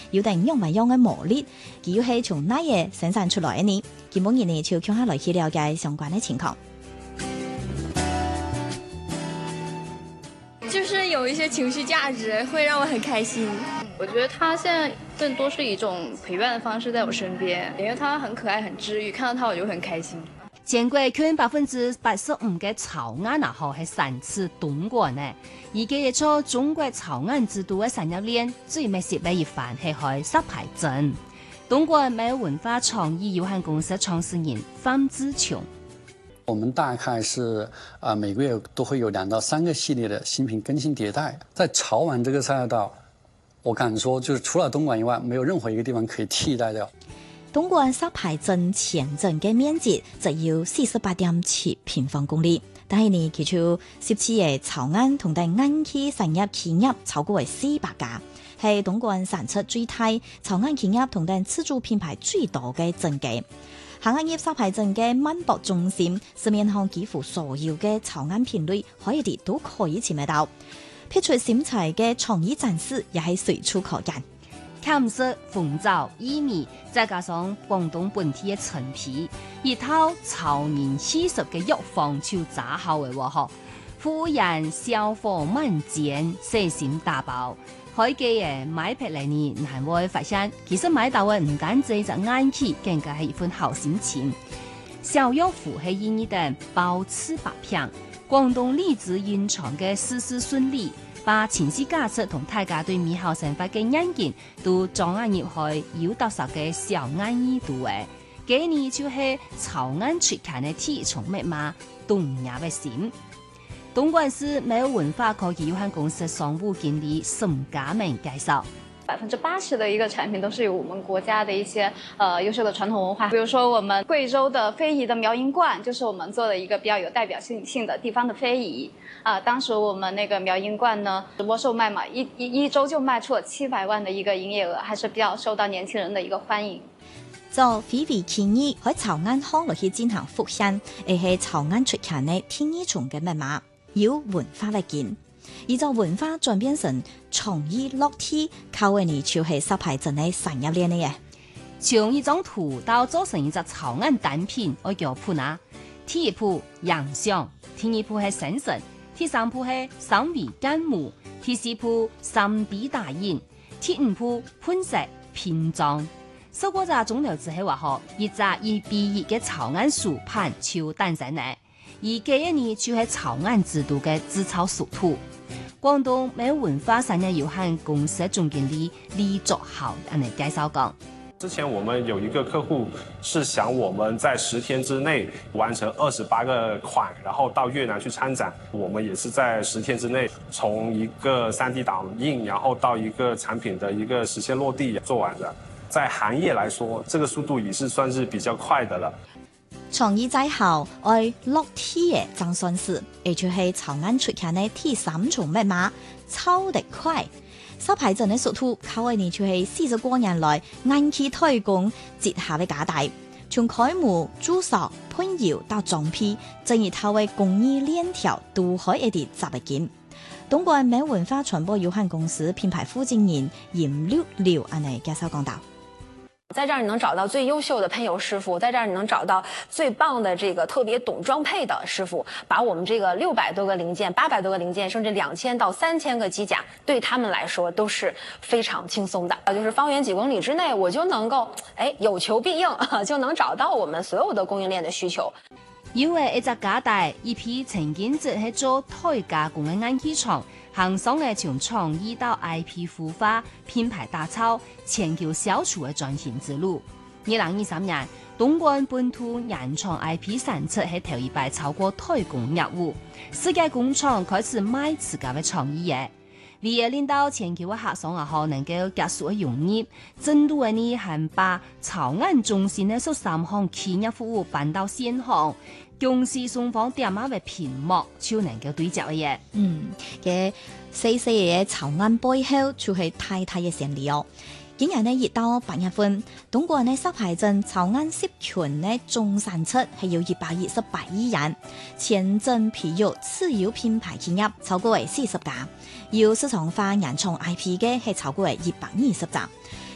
有定樣唔樣嘅魔力，佢又係從哪嘢生產出來嘅呢？今日呢就向下來去了解相關的情況。 就是有一些情緒價值，會讓我很開心。 我覺得他現在更多是一種陪伴的方式在我身邊，因為他很可愛、很治癒，看到他我就很開心。 全國近85%嘅草案係sản自東莞呢，而佢做中國草案制度嘅產業鏈最密切嘅一環係喺沙牌鎮。東莞美文化創意有限公司創始人方志瓊。 我們大概是每個月都會有2到3個系列的新品更新迭代。在潮玩這個賽道，我敢說就是除了東莞以外，沒有任何一個地方可以替代掉。 東莞沙牌鎮前鎮嘅面積只有48.7平方公里，但係呢，佢就涉此嘅草案同埋暗器產業企業超過為400家，係東莞產出最大、草案企業同埋自主品牌最多嘅鎮嘅。行業沙牌鎮嘅萬博中心，市面上幾乎所有嘅草案品類可以啲都可以尋得到。撇出閃彩嘅創意展示，也係隨處可見。 鹹色、鳳爪、薏米，再加上廣東本地嘅陳皮，一套超年氣實嘅藥房就炸好嘅喎嗬。夫人小火慢煎，細心打包。海記嘅買劈嚟呢，你係會發現，其實買到嘅唔單止就眼氣，更加係一份好心情。小藥符係意義的包吃白片，廣東荔枝隱藏嘅事事順利，把情緒價值同大家對美好生活嘅眼鏡都裝入去有特色嘅小眼耳度嘅。今年就係草案出刊嘅第一重密碼，動人嘅心。東莞市美文化科技有限公司商務經理沈家明介紹 80%的一個產品都是有我們國家的一些優秀的傳統文化，比如說我們貴州的非遺的苗銀罐，就是我們做的一個比較有代表性的地方的非遺當時我們那個苗銀罐呢直播售賣嘛，一周就賣出了700萬的一個營業額，還是比較受到年輕人的一個歡迎。 做非遺建議喺草案行落去進行復現，係草案出刊嘅第一重嘅密碼。有文化嚟見，而就文化轉變成創意落地，靠嘅呢就係沙牌鎮嘅產業鏈嘅。 從一張圖到做成一隻草案單品，我叫鋪哪。第一步洋相，第二步係生成，第三步係三維建模，第四步3D 打印，第五步噴石拼裝。收過隻總流子係話學一隻1:1嘅草案書盤就誕生咧。而這一年就係草案制度嘅製造首圖。廣東美文化產業有限公司總經理李作豪嚟介紹講： 之前我們有一個客戶是想我們在10天之內完成28個款，然後到越南去參展。我們也是在10天之內，從一個3D 打印，然後到一個產品的一個實現落地做完的。在行業來說，這個速度也是算是比較快的了。 創意在後，愛落地嘅張算是，也就係草案出刊嘅第3重密碼，超得快。沙牌鎮嘅速度靠嘅呢就係40多年來硬氣推廣接下嘅加大，從開模、注塑、噴窯到裝批，整一套嘅工藝鏈條都可以啲集得見。東莞美文化傳播有限公司品牌副經理嚴六六安尼介紹講到。 在這兒你能找到最優秀的噴油師傅，在這兒你能找到最棒的這個特別懂裝配的師傅，把我們這個600多個零件、800多個零件，甚至2000到3000個機甲，對他們來說都是非常輕鬆的。就是方圓幾公里之內，我就能夠有求必應，就能找到我們所有的供應鏈的需求。 因為一隻假大一批曾經只係做胎加工嘅硬氣廠，行上嘅從創意到 IP 孵化、品牌打造、全球銷售嘅轉型之路。2023年，東莞本土原創 IP 產出係頭一擺超過胎工業務，世界工廠開始賣自家嘅創意嘢。為了令到全球嘅客商能夠加速嘅融入，真度嘅呢係把草案中心嘅13項企業服務搬到線上。公司雙方點樣嘅屏幕就能夠對接嘅嘢。 嘅細細嘅草案背後就係太太嘅勝利哦。今年呢1到8月份，東莞呢沙牌鎮草案涉群呢總產出係有128億元，前鎮皮肉次要品牌企業超過為40家，要市場化原創 IP 嘅係超過為120家。